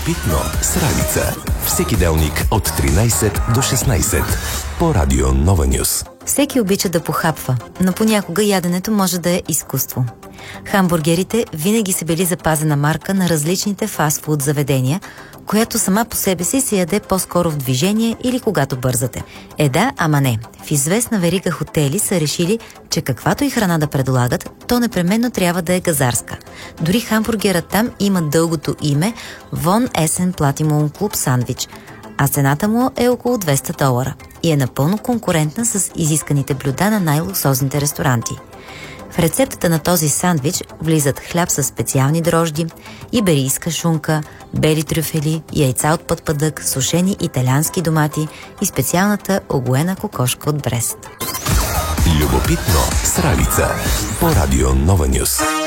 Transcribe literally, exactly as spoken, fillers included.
Питно с Ралица. Всеки делник от тринайсет до шестнайсет по Радио Нова Нюс. Всеки обича да похапва, но понякога яденето може да е изкуство. Хамбургерите винаги са били запазена марка на различните фастфуд заведения, която сама по себе си се яде по-скоро в движение или когато бързате. Е да, ама не. В известна верига хотели са решили, че каквато и храна да предлагат, то непременно трябва да е газарска. Дори хамбургерът там има дългото име Von Essen Platinum Club Sandwich, а цената му е около двеста долара и е напълно конкурентна с изисканите блюда на най-луксозните ресторанти. В рецептата на този сандвич влизат хляб с специални дрожди, иберийска шунка, бели трюфели, яйца от пътпадък, сушени италиански домати и специалната огоена кокошка от Брест. Любопитно с Ралица по Радио Нова Нюс.